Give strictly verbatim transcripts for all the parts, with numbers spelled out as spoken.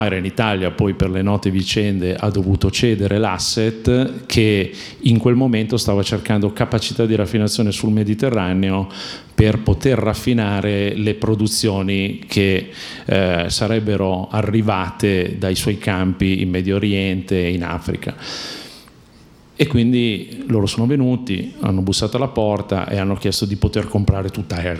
in Italia poi per le note vicende ha dovuto cedere l'asset, che in quel momento stava cercando capacità di raffinazione sul Mediterraneo per poter raffinare le produzioni che eh, sarebbero arrivate dai suoi campi in Medio Oriente e in Africa. E quindi loro sono venuti, hanno bussato alla porta e hanno chiesto di poter comprare tutta Air.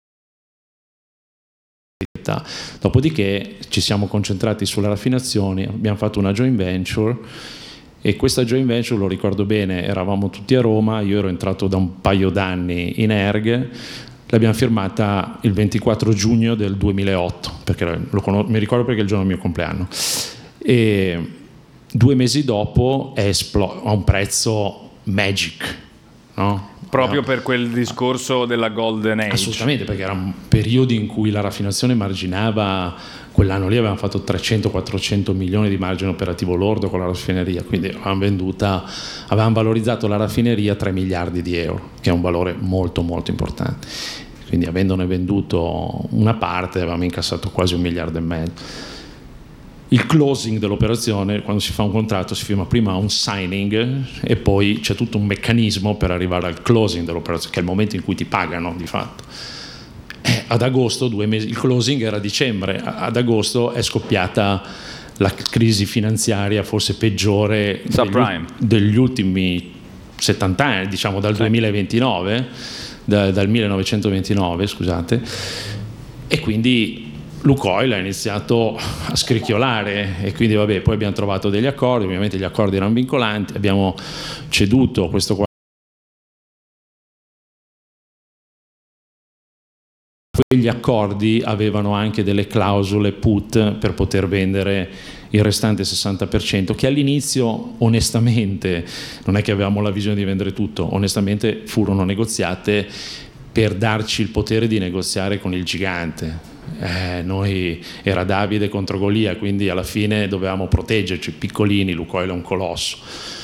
Dopodiché ci siamo concentrati sulle raffinazioni, abbiamo fatto una joint venture, e questa joint venture, lo ricordo bene, eravamo tutti a Roma, io ero entrato da un paio d'anni in Erg, l'abbiamo firmata il ventiquattro giugno del duemilaotto, perché lo con- mi ricordo perché è il giorno del mio compleanno, e due mesi dopo è esploso a un prezzo magic, no? Proprio per quel discorso della Golden Age. Assolutamente, perché erano periodi in cui la raffinazione marginava, quell'anno lì avevamo fatto trecento quattrocento milioni di margine operativo lordo con la raffineria, quindi avevamo venduta, avevamo valorizzato la raffineria a tre miliardi di euro, che è un valore molto molto importante. Quindi avendone venduto una parte avevamo incassato quasi un miliardo e mezzo. Il closing dell'operazione, quando si fa un contratto, si firma prima un signing e poi c'è tutto un meccanismo per arrivare al closing dell'operazione, che è il momento in cui ti pagano di fatto. Eh, ad agosto, due mesi, il closing era a dicembre, ad agosto è scoppiata la crisi finanziaria forse peggiore degli, degli ultimi settanta anni, diciamo dal duemilaventinove, da, dal millenovecentoventinove, scusate, e quindi Lukoil ha iniziato a scricchiolare, e quindi vabbè, poi abbiamo trovato degli accordi, ovviamente gli accordi erano vincolanti, abbiamo ceduto questo. Quegli accordi avevano anche delle clausole put per poter vendere il restante sessanta per cento, che all'inizio onestamente non è che avevamo la visione di vendere tutto, onestamente furono negoziate per darci il potere di negoziare con il gigante. Eh, noi era Davide contro Golia, quindi alla fine dovevamo proteggerci, piccolini, Lukoil è un colosso.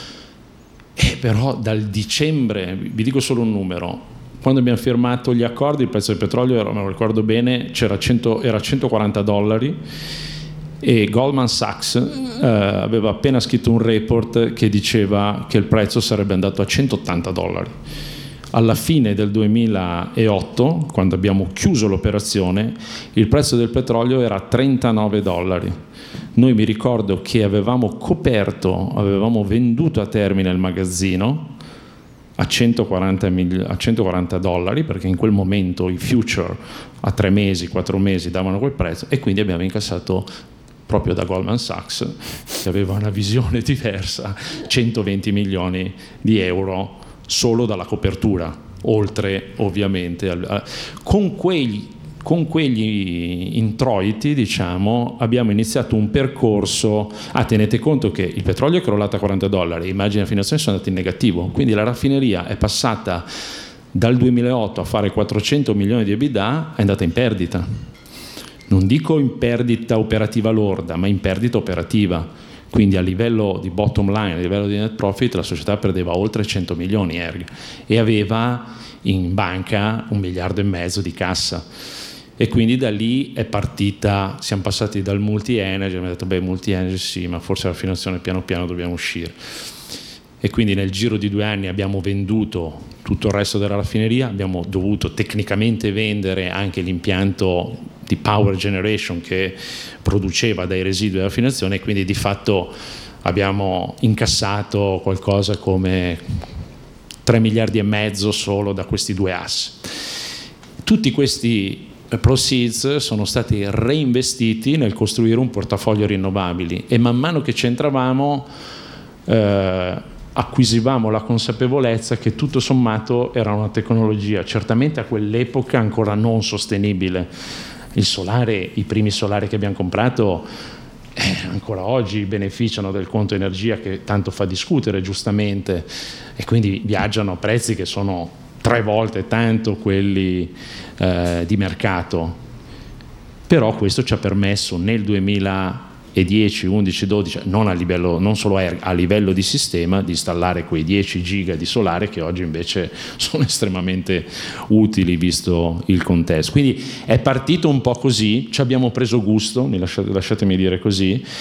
E però dal dicembre, vi dico solo un numero, quando abbiamo firmato gli accordi il prezzo del petrolio era, me lo ricordo bene, c'era cento, era centoquaranta dollari, e Goldman Sachs eh, aveva appena scritto un report che diceva che il prezzo sarebbe andato a centottanta dollari. Alla fine del duemilaotto, quando abbiamo chiuso l'operazione, il prezzo del petrolio era a trentanove dollari. Noi mi ricordo che avevamo coperto, avevamo venduto a termine il magazzino a centoquaranta, a centoquaranta dollari, perché in quel momento i future a tre mesi, quattro mesi davano quel prezzo, e quindi abbiamo incassato proprio da Goldman Sachs, che aveva una visione diversa, centoventi milioni di euro solo dalla copertura, oltre ovviamente al, con quegli, con quegli introiti, diciamo, abbiamo iniziato un percorso. Ah, tenete conto che il petrolio è crollato a quaranta dollari, i margini di raffinazione sono andati in negativo, quindi la raffineria è passata dal duemilaotto a fare quattrocento milioni di EBITDA, è andata in perdita. Non dico in perdita operativa lorda, ma in perdita operativa. Quindi a livello di bottom line, a livello di net profit, la società perdeva oltre cento milioni Erg e aveva in banca un miliardo e mezzo di cassa. E quindi da lì è partita, siamo passati dal multi-energy, abbiamo detto beh, multi-energy sì, ma forse la finanziazione piano piano dobbiamo uscire. E quindi nel giro di due anni abbiamo venduto tutto il resto della raffineria, abbiamo dovuto tecnicamente vendere anche l'impianto di power generation che produceva dai residui della raffinazione, e quindi di fatto abbiamo incassato qualcosa come tre miliardi e mezzo solo da questi due assi. Tutti questi proceeds sono stati reinvestiti nel costruire un portafoglio rinnovabili, e man mano che ci entravamo eh, acquisivamo la consapevolezza che tutto sommato era una tecnologia certamente a quell'epoca ancora non sostenibile. Il solare, i primi solari che abbiamo comprato eh, ancora oggi beneficiano del conto energia che tanto fa discutere giustamente, e quindi viaggiano a prezzi che sono tre volte tanto quelli eh, di mercato. Però questo ci ha permesso nel duemilaotto e dieci, undici, dodici, non a livello, non solo a, a livello di sistema, di installare quei dieci giga di solare che oggi invece sono estremamente utili visto il contesto. Quindi è partito un po' così, ci abbiamo preso gusto, mi lasciate, lasciatemi dire così,